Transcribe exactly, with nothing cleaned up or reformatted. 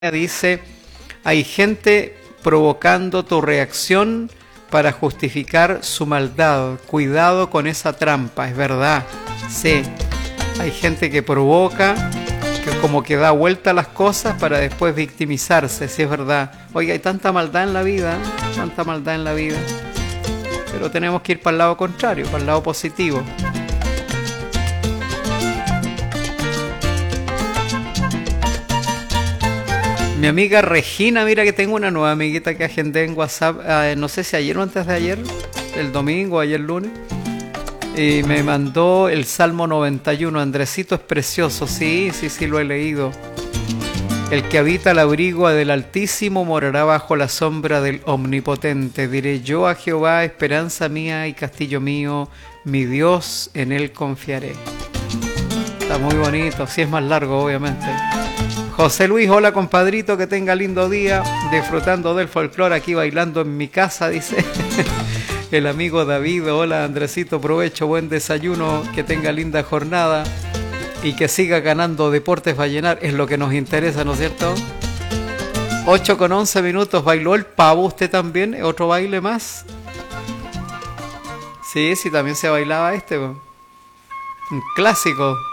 dice, hay gente provocando tu reacción para justificar su maldad. Cuidado con esa trampa, es verdad. Sí, hay gente que provoca, que como que da vuelta a las cosas para después victimizarse, sí es verdad. Oiga, hay tanta maldad en la vida, tanta maldad en la vida. Pero tenemos que ir para el lado contrario, para el lado positivo. Mi amiga Regina, mira que tengo una nueva amiguita que agendé en WhatsApp, eh, no sé si ayer o antes de ayer, el domingo, ayer lunes, y me mandó el Salmo noventa y uno. Andresito es precioso, sí, sí, sí, lo he leído. El que habita el abrigo del Altísimo morará bajo la sombra del Omnipotente. Diré yo a Jehová, esperanza mía y castillo mío, mi Dios, en él confiaré. Está muy bonito, sí es más largo, obviamente. José Luis, hola compadrito, que tenga lindo día, disfrutando del folclore aquí bailando en mi casa, dice el amigo David. Hola Andresito, provecho, buen desayuno, que tenga linda jornada y que siga ganando Deportes Vallenar, es lo que nos interesa, ¿no es cierto? ocho con once minutos, bailó el pavo usted también, otro baile más. Sí, sí, también se bailaba este, un clásico.